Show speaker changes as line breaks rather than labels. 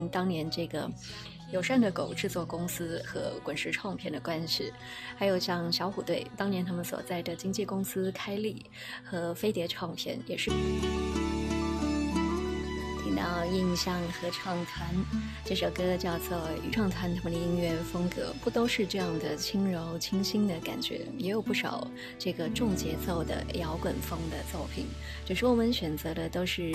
当年这个友善的狗制作公司和滚石唱片的关系，还有像小虎队当年他们所在的经纪公司开立和飞碟唱片也是。听到印象合唱团这首歌叫做原唱团，他们的音乐风格不都是这样的轻柔清新的感觉，也有不少这个重节奏的摇滚风的作品，只是我们选择的都是